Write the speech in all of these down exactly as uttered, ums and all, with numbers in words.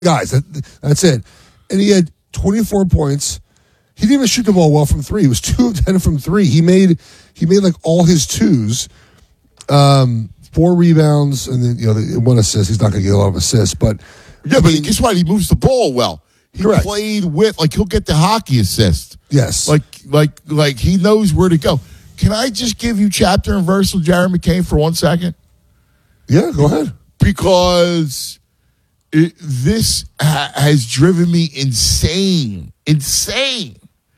guys. That, that's it. And he had twenty-four points. He didn't even shoot the ball well from three. He was two of ten from three. He made he made like all his twos. Um, four rebounds and then you know the, one assist. He's not going to get a lot of assists, but yeah, I mean, but guess what? He moves the ball well. He correct. played with like he'll get the hockey assist. Yes, like like like he knows where to go. Can I just give you chapter and verse of Jared McCain for one second? Yeah, go ahead. Because it, this ha- has driven me insane, insane.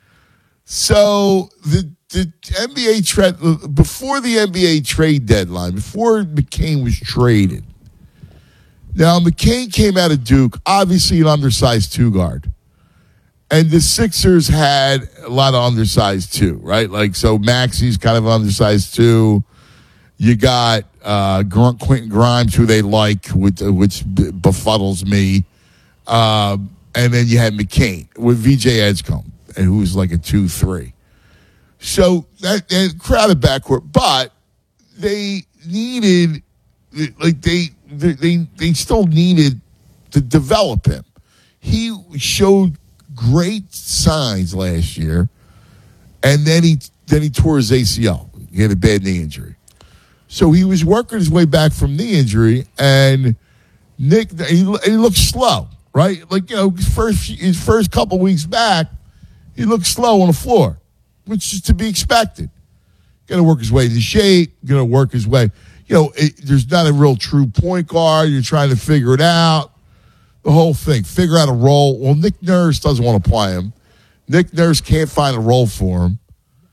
So the the N B A trade before the N B A trade deadline, before McCain was traded. Now McCain came out of Duke, obviously an undersized two guard, and the Sixers had a lot of undersized two, right? Like so, Maxi's kind of undersized two. You got uh, Quentin Grimes, who they like, which, which befuddles me, uh, and then you had McCain with V J Edgecombe, and who was like a two three. So that, that crowded backcourt, but they needed, like they, they, they still needed to develop him. He showed great signs last year, and then he then he tore his A C L. He had a bad knee injury, so he was working his way back from knee injury, and Nick he, he looked slow, right? Like you know, his first his first couple weeks back, he looked slow on the floor, which is to be expected. Got to work his way into shape. Going to work his way. You know, it, there's not a real true point guard. You're trying to figure it out. The whole thing. Figure out a role. Well, Nick Nurse doesn't want to play him. Nick Nurse can't find a role for him.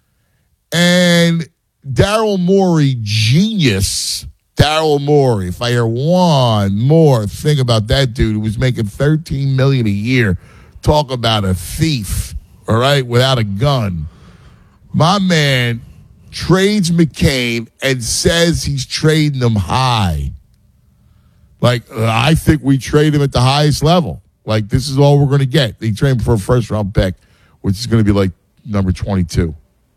And Daryl Morey, genius. Daryl Morey. If I hear one more thing about that dude who was making thirteen million dollars a year, talk about a thief, all right, without a gun. My man trades McCain and says he's trading him high. Like, uh, I think we trade him at the highest level. Like, this is all we're going to get. They trade him for a first-round pick, which is going to be like number twenty-two.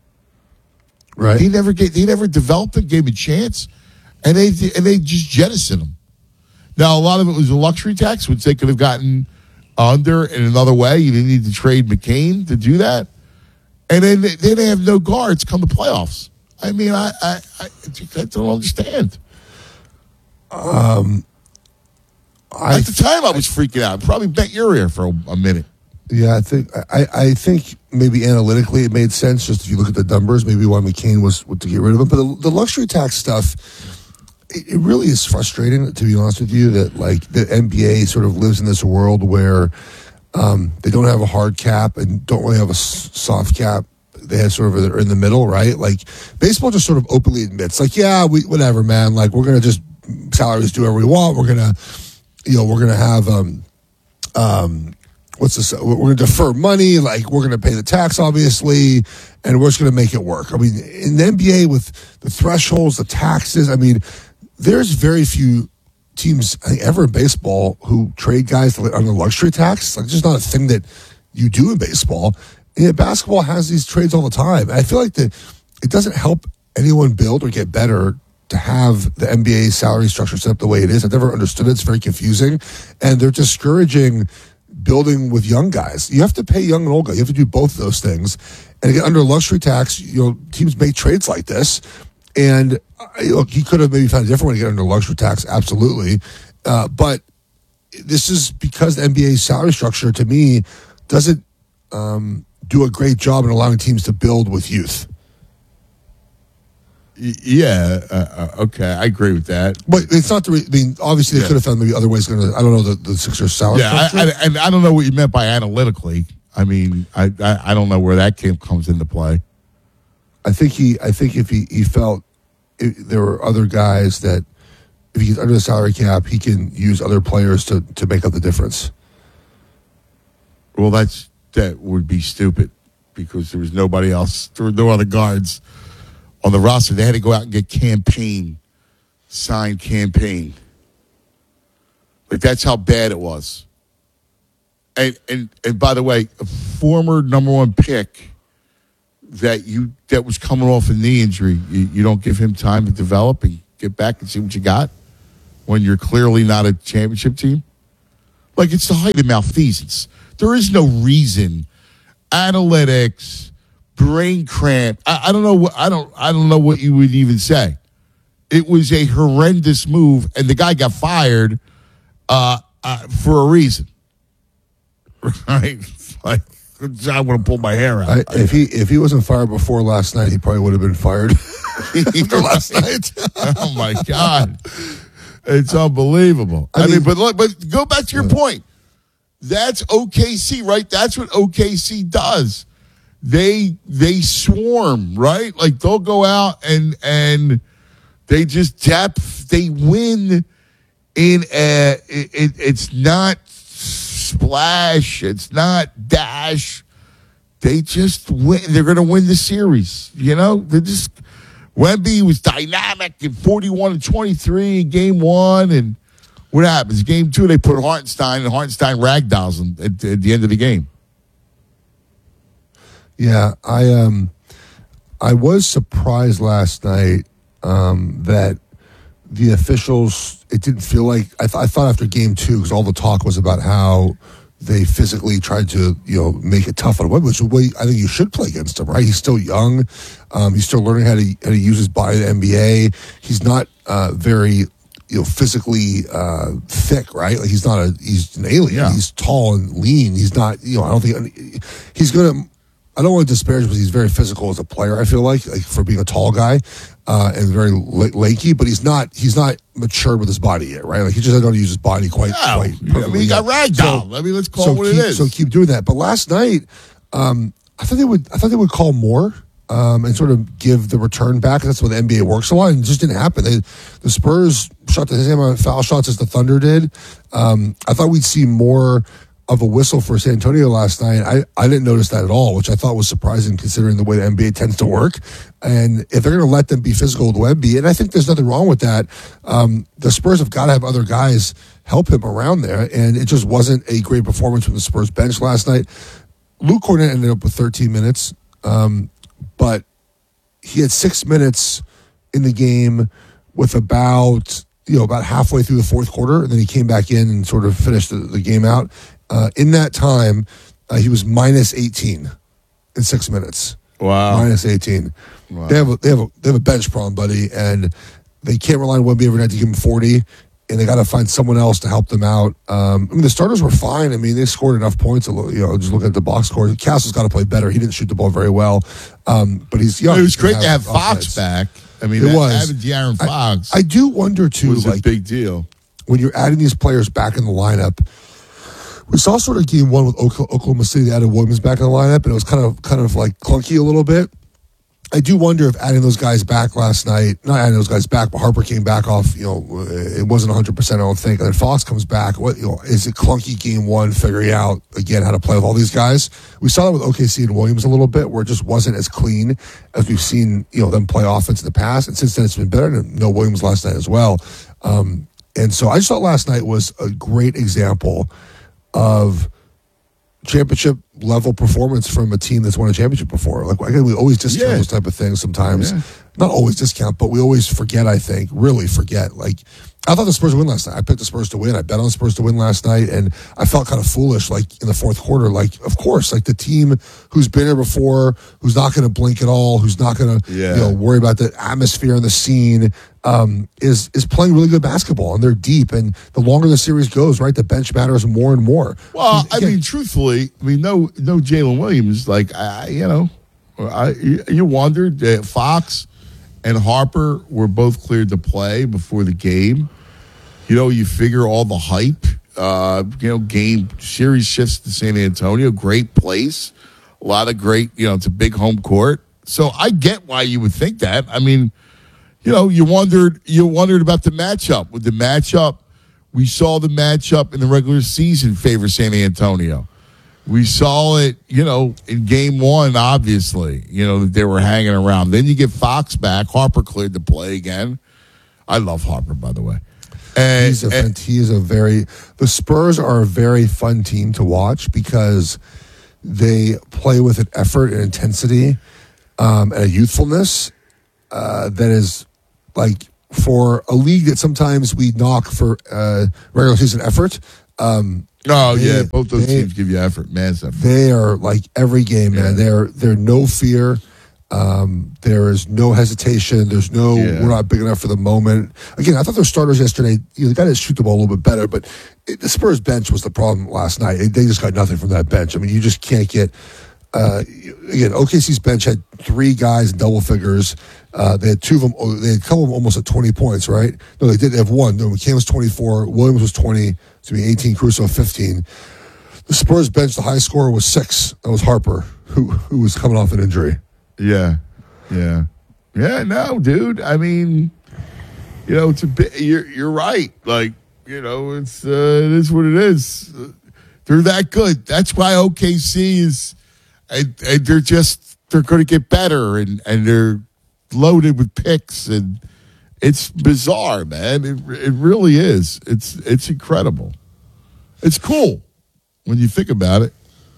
Right. He never get, he never developed him, gave him a chance, and they and they just jettisoned him. Now, a lot of it was a luxury tax, which they could have gotten under in another way. You didn't need to trade McCain to do that. And then they, then they have no guards come to playoffs. I mean, I I, I, I don't understand. Um, I, At the time, I was freaking out. Probably bent your ear for a, a minute. Yeah, I think I, I think maybe analytically it made sense. Just if you look at the numbers, maybe why McCain was to get rid of him. But the, the luxury tax stuff, it, it really is frustrating. To be honest with you, that like the N B A sort of lives in this world where um, they don't have a hard cap and don't really have a s- soft cap. They have sort of a, in the middle, right? Like baseball just sort of openly admits, like, yeah, we whatever, man. Like we're gonna just salaries do whatever we want. We're gonna, you know, we're gonna have um, um. What's this? We're going to defer money, like we're going to pay the tax, obviously, and we're just going to make it work. I mean, in the N B A with the thresholds, the taxes, I mean, there's very few teams I think, ever in baseball who trade guys on the luxury tax. Like, it's just not a thing that you do in baseball. And yet basketball has these trades all the time. And I feel like the, it doesn't help anyone build or get better to have the N B A salary structure set up the way it is. I've never understood it. It's very confusing. And they're discouraging building with young guys. You have to pay young and old guys. You have to do both of those things. And again, under luxury tax, you know, teams make trades like this. And uh, look, he could have maybe found a different way to get under luxury tax, absolutely. Uh, but this is because the N B A salary structure, to me, doesn't um, do a great job in allowing teams to build with youth. Yeah, uh, okay, I agree with that. But it's not the. Re- I mean, obviously, they yeah. could have found maybe other ways. Gonna, I don't know the, the Sixers salary. Yeah, I, I, and I don't know what you meant by analytically. I mean, I, I, I don't know where that came comes into play. I think he. I think if he, he felt it, there were other guys that if he's under the salary cap, he can use other players to, to make up the difference. Well, that's that would be stupid because there was nobody else. There were no other guards on the roster. They had to go out and get campaign, signed campaign. Like, that's how bad it was. And, and and by the way, a former number one pick that you that was coming off a knee injury, you, you don't give him time to develop and get back and see what you got when you're clearly not a championship team? Like, it's the height of malfeasance. There is no reason. Analytics, brain cramp. I, I don't know what I don't I don't know what you would even say. It was a horrendous move, and the guy got fired uh, uh, for a reason. Right? Like, I want to pull my hair out. I, if he if he wasn't fired before last night, he probably would have been fired after last night. Oh my God, it's unbelievable. I, I mean, mean, but look, but go back to your yeah. point. That's O K C, right? That's what O K C does. They they swarm, right? Like, they'll go out and and they just tap. They win in a. It, it's not splash. It's not dash. They just win. They're going to win the series. You know, they just. Wemby was dynamic in forty-one and twenty-three in game one, and what happens? Game two, they put Hartenstein, and Hartenstein ragdolls him at, at the end of the game. Yeah, I um, I was surprised last night um, that the officials. It didn't feel like I, th- I thought after game two, because all the talk was about how they physically tried to, you know, make it tough on Wemby, which is the way I think you should play against him, right? He's still young. Um, he's still learning how to how to use his body in the N B A. He's not uh, very, you know, physically uh, thick, right? Like, he's not a he's an alien. Yeah. He's tall and lean. He's not, you know, I don't think he's gonna. I don't want to disparage, but he's very physical as a player. I feel like, like for being a tall guy uh, and very lanky, but he's not he's not matured with his body yet, right? Like, he just doesn't use his body quite. No, quite I mean, he got ragdolled. So, I mean, let's call so it what keep, it is. So keep doing that. But last night, um, I thought they would. I thought they would call more um, and sort of give the return back. That's what the N B A works a lot, and it just didn't happen. They, the Spurs shot the same amount of foul shots as the Thunder did. Um, I thought we'd see more of a whistle for San Antonio last night. I, I didn't notice that at all, which I thought was surprising considering the way the N B A tends to work. And if they're going to let them be physical with Wemby, and I think there's nothing wrong with that, um, the Spurs have got to have other guys help him around there, and it just wasn't a great performance from the Spurs bench last night. Luke Kornet ended up with thirteen minutes, um, but he had six minutes in the game with about, you know, about halfway through the fourth quarter, and then he came back in and sort of finished the, the game out. Uh, in that time, uh, he was minus eighteen in six minutes. Wow, minus eighteen. Wow. They have a, they have a, they have a bench problem, buddy, and they can't rely on Wemby every night to give him forty, and they got to find someone else to help them out. Um, I mean, the starters were fine. I mean, they scored enough points. You know, just looking at the box score, Castle's got to play better. He didn't shoot the ball very well, um, but he's young. It was great to have Fox back. I mean, it that, was having De'Aaron Fox. I, I do wonder too, was like, a big deal when you're adding these players back in the lineup. We saw sort of game one with Oklahoma City. They added Williams back in the lineup, and it was kind of kind of like clunky a little bit. I do wonder if adding those guys back last night, not adding those guys back, but Harper came back off, you know, it wasn't one hundred percent, I don't think. And then Fox comes back. What, you know, is it clunky game one, figuring out, again, how to play with all these guys? We saw that with O K C and Williams a little bit, where it just wasn't as clean as we've seen, you know, them play offense in the past. And since then, it's been better. And no Williams last night as well. Um, and so I just thought last night was a great example of championship level performance from a team that's won a championship before. Like, again, we always discount yeah. those type of things sometimes. Yeah. Not always discount, but we always forget, I think, really forget. Like, I thought the Spurs would win last night. I picked the Spurs to win. I bet on the Spurs to win last night, and I felt kind of foolish, like, in the fourth quarter. Like, of course, like, the team who's been here before, who's not going to blink at all, who's not going to, yeah. you know, worry about the atmosphere and the scene, um, is is playing really good basketball, and they're deep. And the longer the series goes, right, the bench matters more and more. Well, I, I mean, truthfully, I mean, no, no Jalen Williams. Like, I, you know, I you wondered uh, Fox and Harper were both cleared to play before the game. You know, you figure all the hype, uh, you know, game series shifts to San Antonio, great place, a lot of great, you know, it's a big home court. So I get why you would think that. I mean, you know, you wondered, you wondered about the matchup. With the matchup, we saw the matchup in the regular season favor San Antonio. We saw it, you know, in game one, obviously, you know, that they were hanging around. Then you get Fox back. Harper cleared to play again. I love Harper, by the way. And, he's a, and, he is a very, the Spurs are a very fun team to watch because they play with an effort and intensity um, and a youthfulness uh, that is like, for a league that sometimes we knock for uh, regular season effort. Um, Oh They- yeah, both those they- teams give you effort, mass effort. They are like every game, man. Yeah. They're they're no fear. Um, there is no hesitation. There's no Yeah. we're not big enough for the moment. Again, I thought their starters yesterday, you know, they got to shoot the ball a little bit better, but it, the Spurs bench was the problem last night. They just got nothing from that bench. I mean, you just can't get. Uh, again, O K C's bench had three guys in double figures. Uh, they had two of them. oh, They had a couple of them almost at twenty points, right? No, they did have one. No, McCann was twenty-four. Williams was twenty. To be eighteen. Caruso fifteen. The Spurs bench, the high scorer was six. That was Harper, who who was coming off an injury. Yeah, yeah, yeah. No, dude. I mean, you know, it's a bit. You're you're right. Like, you know, it's uh, it is what it is. Uh, they're that good. That's why O K C is, and, and they're just they're going to get better, and and they're loaded with picks, and it's bizarre, man. It it really is. It's it's incredible. It's cool when you think about it.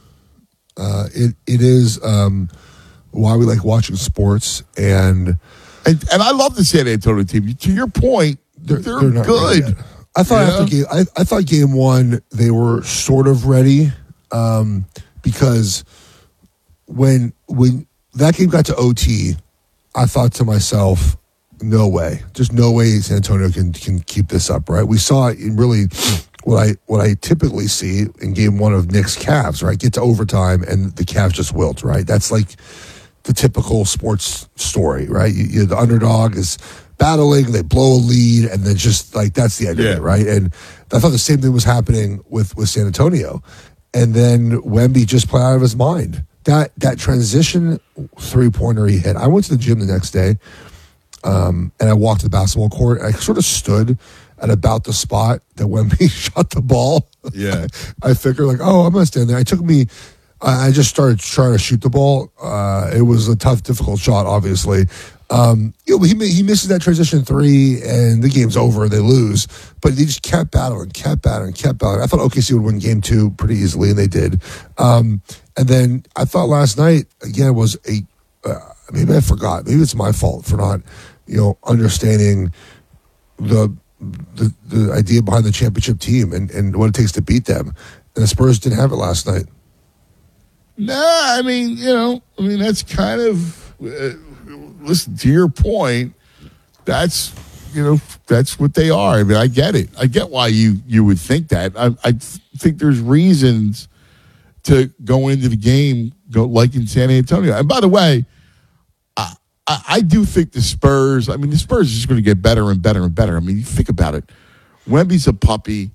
Uh, it it is um, why we like watching sports, and And and I love the San Antonio team. To your point, they're, they're, they're not ready good. yet. I thought Yeah. after game, I, I thought game one they were sort of ready um, because when when that game got to O T, I thought to myself, no way, just no way San Antonio can can keep this up. Right? We saw it in really what I what I typically see in game one of Knicks Cavs. Right? Get to overtime and the Cavs just wilt. Right? That's like the typical sports story. Right? You, you, the underdog is battling, they blow a lead, and then just like that's the end Yeah. of it, right? And I thought the same thing was happening with with San Antonio, and then Wemby just played out of his mind. That that transition three pointer he hit. I went to the gym the next day, um, and I walked to the basketball court. I sort of stood at about the spot that Wemby shot the ball. Yeah. I figured like, oh, I'm gonna stand there. I took me. I I just started trying to shoot the ball. Uh, it was a tough, difficult shot, obviously. Um, you know, he he misses that transition three, and the game's over. They lose, but he just kept battling, kept battling, kept battling. I thought O K C would win game two pretty easily, and they did. Um, and then I thought last night again was a uh, maybe I forgot. Maybe it's my fault for not, you know, understanding the the, the idea behind the championship team and, and what it takes to beat them. And the Spurs didn't have it last night. Nah, I mean, you know, I mean, that's kind of, uh, listen, to your point, that's, you know, that's what they are. I mean, I get it. I get why you, you would think that. I, I think there's reasons to go into the game go like in San Antonio. And by the way, I, I, I do think the Spurs, I mean, the Spurs are just going to get better and better and better. I mean, you think about it. Wemby's a puppy.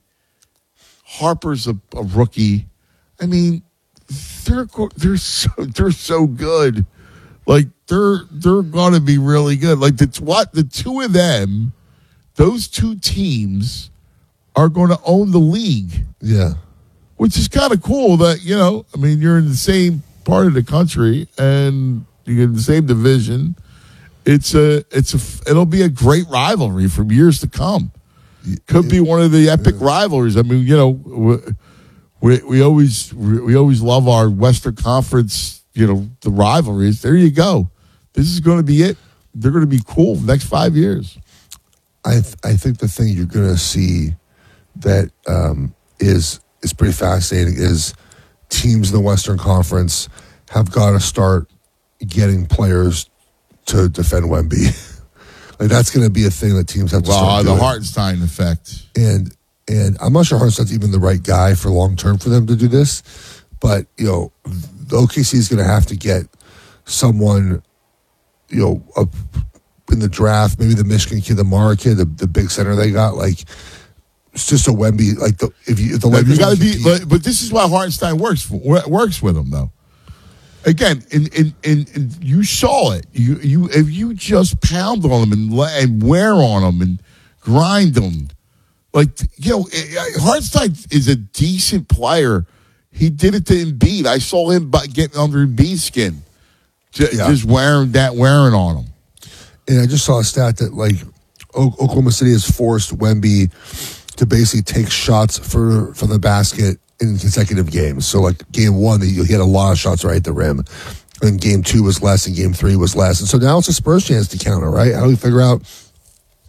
Harper's a, a rookie. I mean, they're go- they're so they're so good. Like they're they're going to be really good. Like that's what the two of them, those two teams, are going to own the league, Yeah. which is kind of cool. That you know, I mean, you're in the same part of the country and you're in the same division. It's a it's a it'll be a great rivalry from years to come. Could be one of the epic rivalries. I mean, you know. We we always we always love our Western Conference, you know, the rivalries. There you go. This is going to be it. They're going to be cool the next five years. I th- I think the thing you're going to see that um, is is pretty fascinating is teams in the Western Conference have got to start getting players to defend Wemby. Like that's going to be a thing that teams have to Well, start the doing. Hartenstein effect. And and I'm not sure Hartenstein's even the right guy for long term for them to do this, but you know, the O K C is going to have to get someone, you know, up in the draft. Maybe the Michigan kid, the Mara kid, the, the big center they got. Like it's just a Wemby. Like the if you if the Like, Lakers you got to wanna be, compete- but, but this is why Hartenstein works for, works with them though. Again, in, in, in, in you saw it. You you if you just pound on them and la- and wear on them and grind them. Like, you know, Hartenstein is a decent player. He did it to Embiid. I saw him by getting under Embiid's skin, just, Yeah. just wearing that, wearing on him. And I just saw a stat that like o- Oklahoma City has forced Wemby to basically take shots for from the basket in consecutive games. So like game one, he he had a lot of shots right at the rim. And game two was less, and game three was less. And so now it's a Spurs chance to counter, right? How do we figure out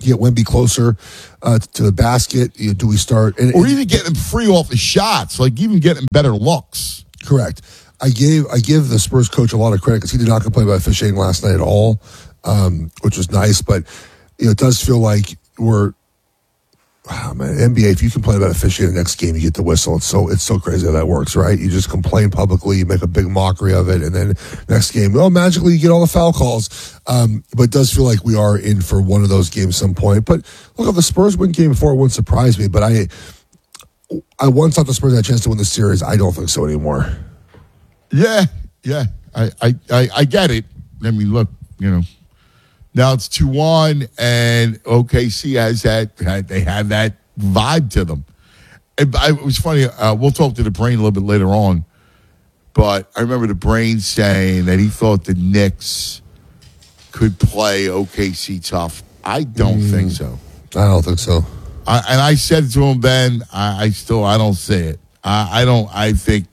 get Wemby closer uh, to the basket? You know, do we start? And, or even getting him free off the shots, like even getting better looks. Correct. I gave I give the Spurs coach a lot of credit because he did not complain about officiating last night at all, um, which was nice. But you know, it does feel like we're oh man, N B A. If you complain about officiating the next game, you get the whistle. It's so it's so crazy how that works, right? You just complain publicly, you make a big mockery of it, and then next game, oh, magically you get all the foul calls. Um, but it does feel like we are in for one of those games some point. But look, if the Spurs win game four, it wouldn't surprise me. But I, I once thought the Spurs had a chance to win the series. I don't think so anymore. Yeah, yeah, I, I, I, I get it. I mean, look, you know. Now it's two one, and O K C has that, they have that vibe to them. It, it was funny, uh, we'll talk to the Brain a little bit later on, but I remember the Brain saying that he thought the Knicks could play O K C tough. I don't mm, think so. I don't think so. I, and I said to him, Ben, I, I still, I don't see it. I, I don't, I think,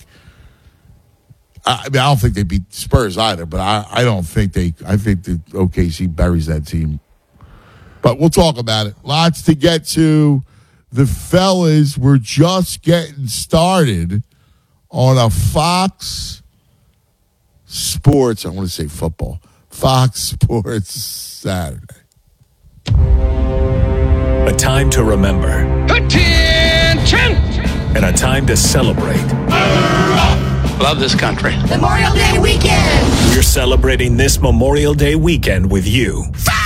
I mean, I don't think they beat Spurs either, but I, I don't think they, I think that O K C buries that team. But we'll talk about it. Lots to get to. The fellas were just getting started on a Fox Sports, I want to say football, Fox Sports Saturday. A time to remember. Attention! And a time to celebrate. Love this country. Memorial Day weekend. We're celebrating this Memorial Day weekend with you.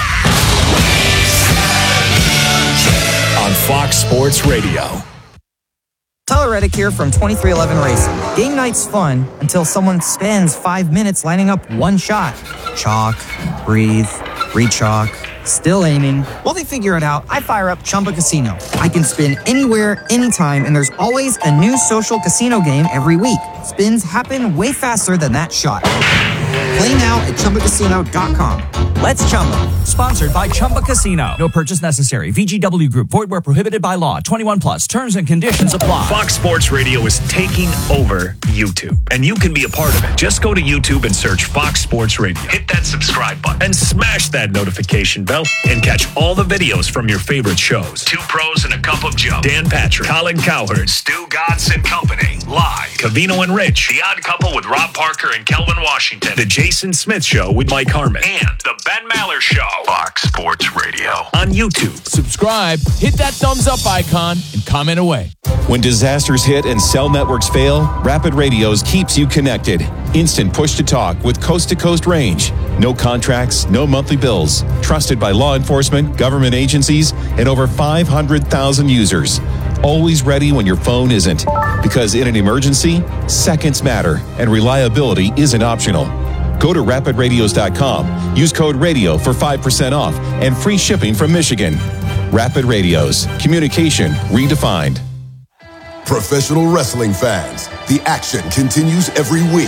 On Fox Sports Radio. Tyler Reddick here from twenty-three eleven Racing. Game night's fun until someone spends five minutes lining up one shot. Chalk, breathe, re-chalk, still aiming. While they figure it out, I fire up Chumba Casino. I can spin anywhere, anytime, and there's always a new social casino game every week. Spins happen way faster than that shot. Play now at Chumba Casino dot com. Let's Chumba. Sponsored by Chumba Casino. No purchase necessary. V G W Group. Void where prohibited by law. twenty-one plus. Terms and conditions apply. Fox Sports Radio is taking over YouTube, and you can be a part of it. Just go to YouTube and search Fox Sports Radio. Hit that subscribe button and smash that notification bell and catch all the videos from your favorite shows. Two Pros and a Cup of Joe. Dan Patrick, Colin Cowherd, Stu Godson Company. Live. Cavino and Rich. The Odd Couple with Rob Parker and Kelvin Washington. The Jason Smith Show with Mike Harmon. And the Ben Maller Show. Fox Sports Radio. On YouTube. Subscribe, hit that thumbs up icon, and comment away. When disasters hit and cell networks fail, Rapid Radios keeps you connected. Instant push-to-talk with coast-to-coast range. No contracts, no monthly bills. Trusted by law enforcement, government agencies, and over five hundred thousand users. Always ready when your phone isn't. Because in an emergency, seconds matter, and reliability isn't optional. Go to rapid radios dot com, use code RADIO for five percent off, and free shipping from Michigan. Rapid Radios, communication redefined. Professional wrestling fans, the action continues every week.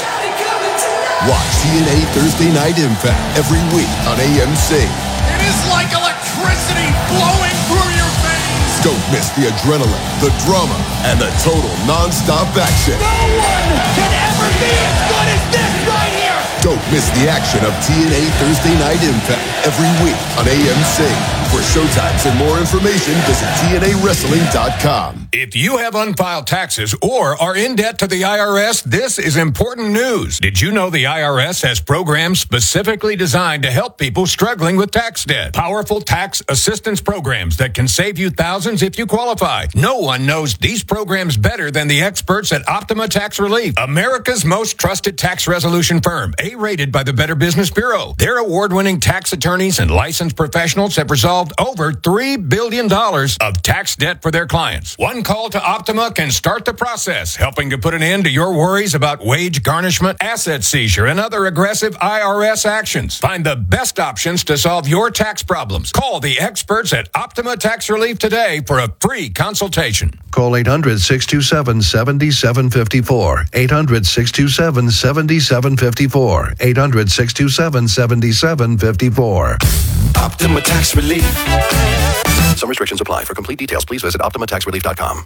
Watch T N A Thursday Night Impact every week on A M C. It is like electricity blowing through your veins. Don't miss the adrenaline, the drama, and the total non-stop action. No one can ever be as good as this right here. Don't miss the action of T N A Thursday Night Impact every week on A M C. For showtimes and more information, visit T N A wrestling dot com. If you have unfiled taxes or are in debt to the I R S, this is important news. Did you know the I R S has programs specifically designed to help people struggling with tax debt? Powerful tax assistance programs that can save you thousands if you qualify. No one knows these programs better than the experts at Optima Tax Relief, America's most trusted tax resolution firm, A-rated by the Better Business Bureau. Their award-winning tax attorneys and licensed professionals have resolved over three billion dollars of tax debt for their clients. One call to Optima can start the process, helping to put an end to your worries about wage garnishment, asset seizure, and other aggressive I R S actions. Find the best options to solve your tax problems. Call the experts at Optima Tax Relief today for a free consultation. Call eight hundred, six two seven, seven seven five four. eight hundred, six two seven, seven seven five four. eight hundred, six two seven, seven seven five four. Optima Tax Relief. Some restrictions apply. For complete details, please visit optima tax relief dot com.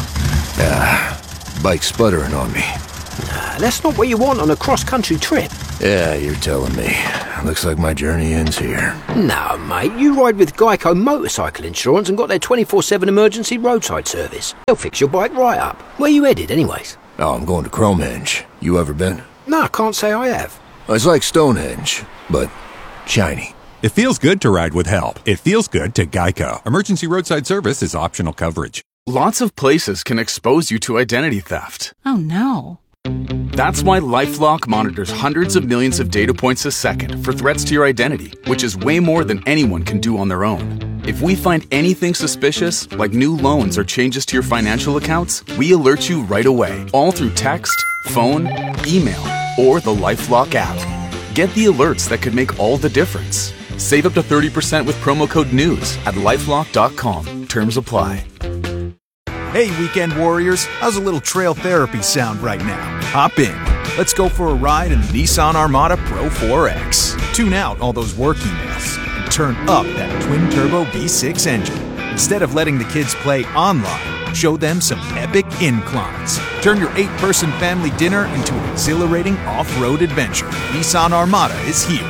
Ah, bike's sputtering on me. Nah, that's not what you want on a cross-country trip. Yeah, you're telling me. Looks like my journey ends here. No, mate, you ride with Geico Motorcycle Insurance and got their twenty-four seven emergency roadside service. They'll fix your bike right up. Where you headed, anyways? Oh, I'm going to Cromehenge. You ever been? No, I can't say I have. It's like Stonehenge, but shiny. It feels good to ride with help. It feels good to Geico. Emergency roadside service is optional coverage. Lots of places can expose you to identity theft. Oh, no. That's why LifeLock monitors hundreds of millions of data points a second for threats to your identity, which is way more than anyone can do on their own. If we find anything suspicious, like new loans or changes to your financial accounts, we alert you right away, all through text, phone, email, or the LifeLock app. Get the alerts that could make all the difference. Save up to thirty percent with promo code NEWS at lifelock dot com. Terms apply. Hey, weekend warriors, how's a little trail therapy sound right now? Hop in. Let's go for a ride in the Nissan Armada Pro four X. Tune out all those work emails and turn up that twin-turbo V six engine. Instead of letting the kids play online, show them some epic inclines. Turn your eight-person family dinner into an exhilarating off-road adventure. Nissan Armada is here.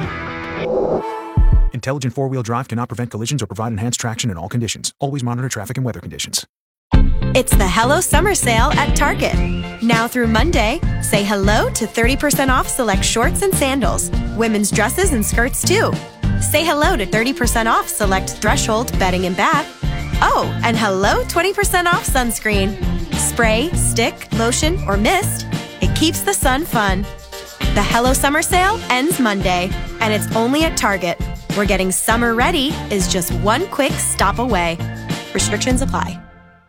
Intelligent four-wheel drive cannot prevent collisions or provide enhanced traction in all conditions. Always monitor traffic and weather conditions. It's the Hello Summer Sale at Target. Now through Monday, say hello to thirty percent off select shorts and sandals, women's dresses and skirts too. Say hello to thirty percent off select Threshold bedding and bath. Oh, and hello twenty percent off sunscreen. Spray, stick, lotion, or mist. It keeps the sun fun. The Hello Summer Sale ends Monday, and it's only at Target, where getting summer ready is just one quick stop away. Restrictions apply.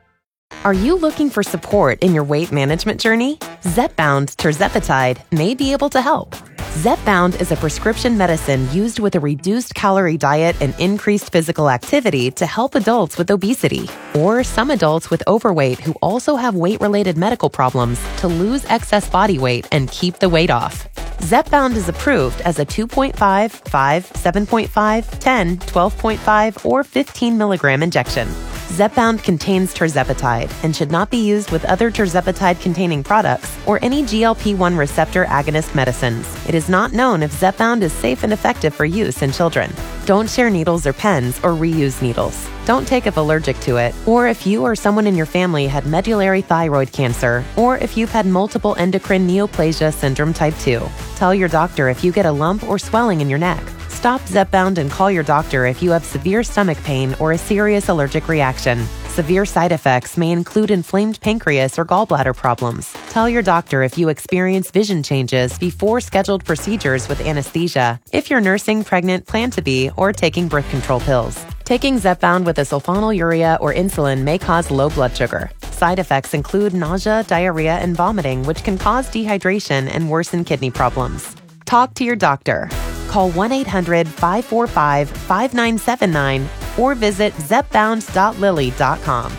Are you looking for support in your weight management journey? Zepbound Tirzepatide may be able to help. Zepbound is a prescription medicine used with a reduced calorie diet and increased physical activity to help adults with obesity, or some adults with overweight who also have weight-related medical problems to lose excess body weight and keep the weight off. Zepbound is approved as a two point five, five, seven point five, ten, twelve point five, or fifteen milligram injection. Zepbound contains tirzepatide and should not be used with other tirzepatide-containing products or any G L P one receptor agonist medicines. It is not known if Zepbound is safe and effective for use in children. Don't share needles or pens or reuse needles. Don't take if allergic to it, or if you or someone in your family had medullary thyroid cancer, or if you've had multiple endocrine neoplasia syndrome type two. Tell your doctor if you get a lump or swelling in your neck. Stop Zepbound and call your doctor if you have severe stomach pain or a serious allergic reaction. Severe side effects may include inflamed pancreas or gallbladder problems. Tell your doctor if you experience vision changes before scheduled procedures with anesthesia, if you're nursing, pregnant, plan to be, or taking birth control pills. Taking Zepbound with a sulfonylurea or insulin may cause low blood sugar. Side effects include nausea, diarrhea, and vomiting, which can cause dehydration and worsen kidney problems. Talk to your doctor. Call one eight hundred, five four five, five nine seven nine or visit zepbound dot lilly dot com.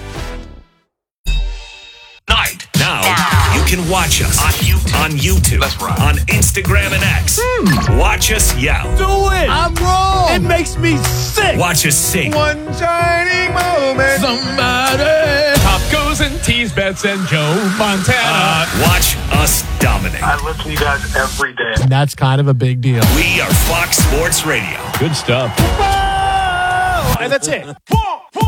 Night. Now, you can watch us on YouTube, on, YouTube, That's right. on Instagram and X. Hmm. Watch us yell. Do it! I'm wrong! It makes me sick! Watch us sing. One shining moment. Somebody. Pop goes and tease Bets and Joe Montana. Uh, watch us dominate. I listen to you guys every day. And that's kind of a big deal. We are Fox Sports Radio. Good stuff. Whoa! And that's it. Whoa!